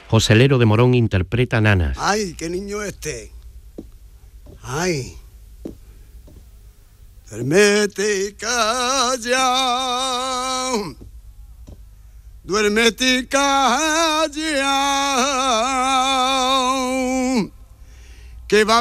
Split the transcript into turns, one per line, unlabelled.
José Lero de Morón interpreta Nanas.
¡Ay, qué niño este! ¡Ay! Duérmete y calla, duérmete y calla, que va